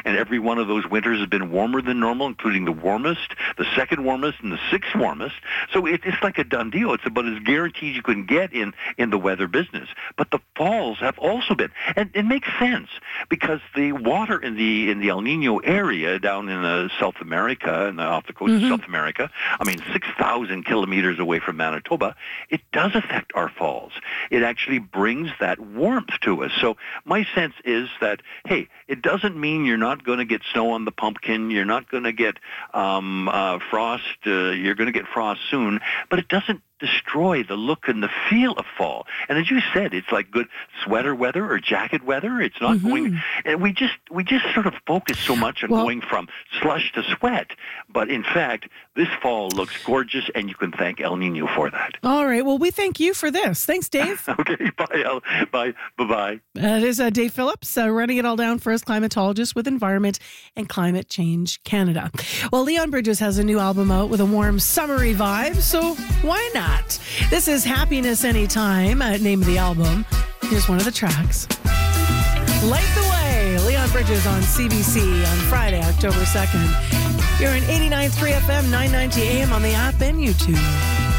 and every one of those winters has been warmer than normal, including the warmest, the second warmest, and the sixth warmest. So it's like a done deal. It's about as guaranteed you can get in the weather business. But the falls have also been, and it makes sense because the water in the El Nino area down in South America and off the coast of South America, 6,000 kilometers away from Manitoba, it does affect our falls. It actually brings that warmth to us. So my sense is that, hey, it doesn't mean you're not going to get snow on the pumpkin, you're not going to get frost, you're going to get frost soon, but it doesn't destroy the look and the feel of fall. And as you said, it's like good sweater weather or jacket weather. It's not going, and we just sort of focus so much on going from slush to sweat. But in fact, this fall looks gorgeous, and you can thank El Nino for that. All right. Well, we thank you for this. Thanks, Dave. Okay. Bye, El. Bye. Bye-bye. That is Dave Phillips, running it all down for us, climatologist with Environment and Climate Change Canada. Well, Leon Bridges has a new album out with a warm, summery vibe, so why not? This is Happiness Anytime, name of the album. Here's one of the tracks. Light the Way, Leon Bridges on CBC on Friday, October 2nd. You're in 89.3 FM, 990 AM on the app and YouTube.